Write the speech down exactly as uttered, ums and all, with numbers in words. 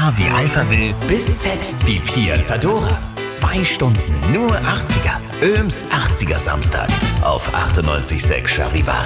A wie Alphaville bis Z wie Piazzadora. Zwei Stunden nur achtziger. Öhms achtziger Samstag auf achtundneunzig Komma sechs Charivari.